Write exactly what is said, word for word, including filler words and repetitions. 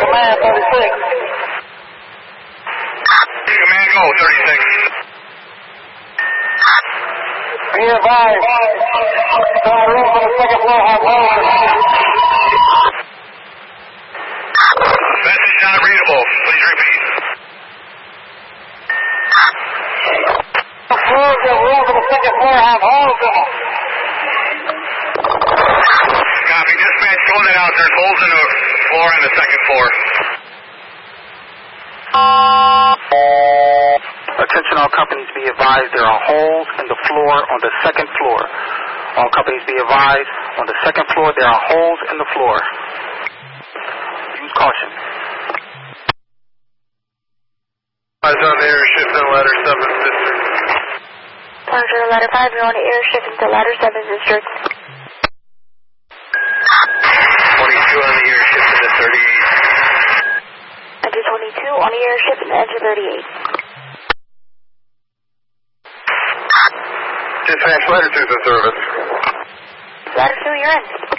command thirty-six. Command go, thirty-six. Be advised, some rooms on the second floor have holes. Message not readable. Please repeat. The floors and rooms on the second floor have holes in them. Copy. Dispatch, going that out. There's holes in the floor on the second floor. Attention all companies, be advised there are holes in the floor on the second floor. All companies be advised on the second floor there are holes in the floor. Use caution. Eyes on the airship in ladder seven district. Roger, ladder five, you're on the airship into ladder seven district. twenty-two on the airship into thirty-eight. Enter twenty-two on the airship and enter thirty-eight. Dispatch, ladder two's in service. Ladder two, you're in.